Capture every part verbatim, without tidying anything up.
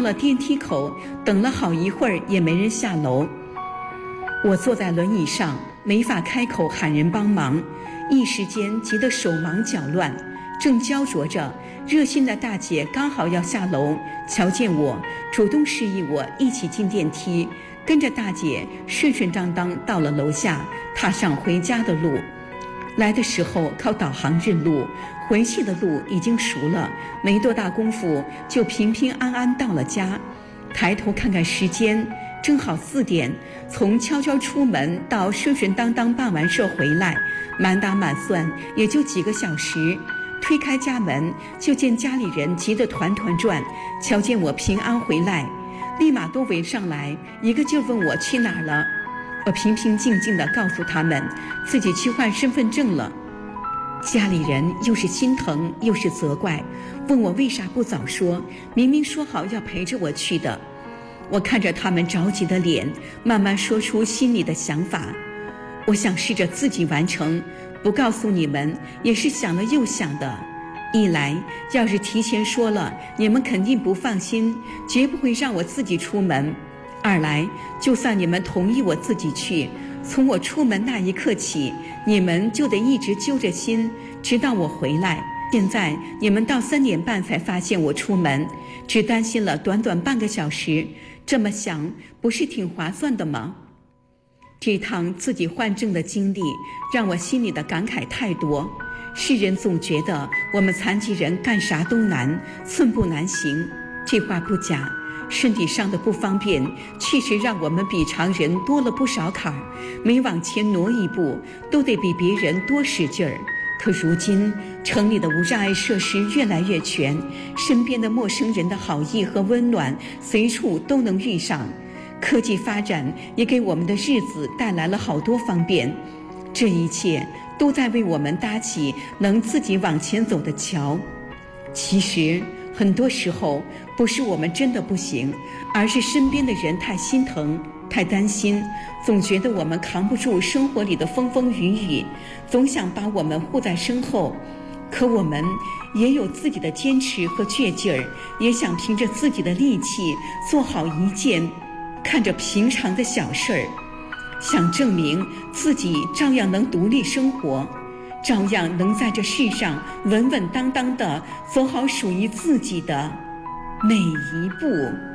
了电梯口，等了好一会儿也没人下楼。我坐在轮椅上，没法开口喊人帮忙，一时间急得手忙脚乱，正焦灼着，热心的大姐刚好要下楼，瞧见我，主动示意我一起进电梯，跟着大姐顺顺当当到了楼下，踏上回家的路。来的时候靠导航认路，回去的路已经熟了，没多大功夫就平平安安到了家。抬头看看时间，正好四点，从悄悄出门到顺顺当当办完事回来，满打满算也就几个小时。推开家门，就见家里人急得团团转，瞧见我平安回来，立马都围上来，一个劲问我去哪儿了。我平平静静地告诉他们，自己去换身份证了。家里人又是心疼又是责怪，问我为啥不早说，明明说好要陪着我去的。我看着他们着急的脸，慢慢说出心里的想法。我想试着自己完成，不告诉你们也是想了又想的。一来，要是提前说了，你们肯定不放心，绝不会让我自己出门。二来，就算你们同意我自己去，从我出门那一刻起，你们就得一直揪着心，直到我回来。现在你们到三点半才发现我出门，只担心了短短半个小时，这么想不是挺划算的吗？这趟自己换证的经历让我心里的感慨太多。世人总觉得我们残疾人干啥都难，寸步难行，这话不假，身体上的不方便确实让我们比常人多了不少坎儿，每往前挪一步都得比别人多使劲儿。可如今城里的无障碍设施越来越全，身边的陌生人的好意和温暖随处都能遇上，科技发展也给我们的日子带来了好多方便，这一切都在为我们搭起能自己往前走的桥。其实很多时候不是我们真的不行，而是身边的人太心疼太担心，总觉得我们扛不住生活里的风风雨雨，总想把我们护在身后。可我们也有自己的坚持和倔劲儿，也想凭着自己的力气做好一件看着平常的小事儿，想证明自己照样能独立生活，照样能在这世上稳稳当当地走好属于自己的每一步。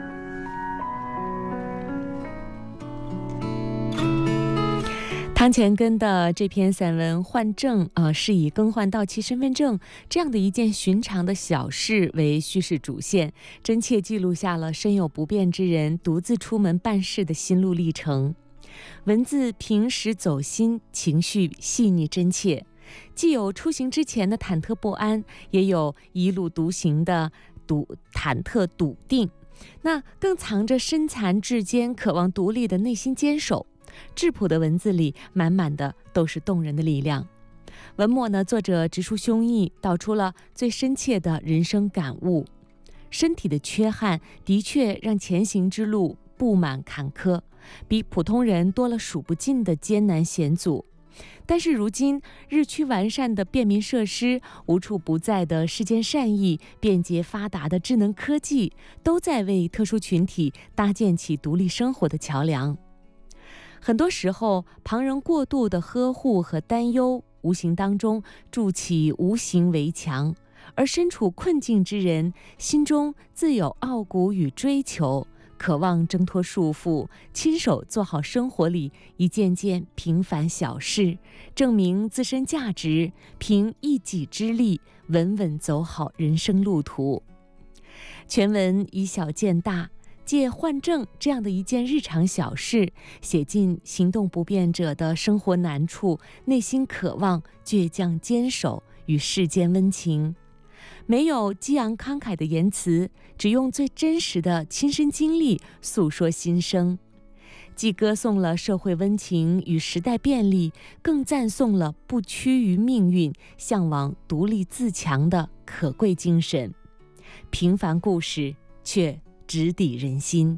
汤钱根的这篇散文《换证》呃，是以更换到期身份证这样的一件寻常的小事为叙事主线，真切记录下了身有不便之人独自出门办事的心路历程。文字平实走心，情绪细腻真切，既有出行之前的忐忑不安，也有一路独行的笃忐忑笃定，那更藏着身残志坚渴望独立的内心坚守。质朴的文字里满满的都是动人的力量。文末呢，作者直抒胸臆，道出了最深切的人生感悟。身体的缺憾的确让前行之路布满坎坷，比普通人多了数不尽的艰难险阻。但是如今日趋完善的便民设施，无处不在的世间善意，便捷发达的智能科技，都在为特殊群体搭建起独立生活的桥梁。很多时候，旁人过度的呵护和担忧，无形当中筑起无形围墙，而身处困境之人，心中自有傲骨与追求，渴望挣脱束缚，亲手做好生活里一件件平凡小事，证明自身价值，凭一己之力稳稳走好人生路途。全文以小见大，借换证这样的一件日常小事，写尽行动不便者的生活难处、内心渴望、倔强坚守与世间温情。没有激昂慷慨的言辞，只用最真实的亲身经历诉说心声，既歌颂了社会温情与时代便利，更赞颂了不屈于命运、向往独立自强的可贵精神。平凡故事却直抵人心。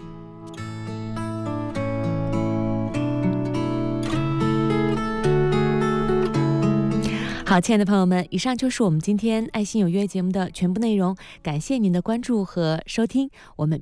好，亲爱的朋友们，以上就是我们今天爱心有约节目的全部内容，感谢您的关注和收听，我们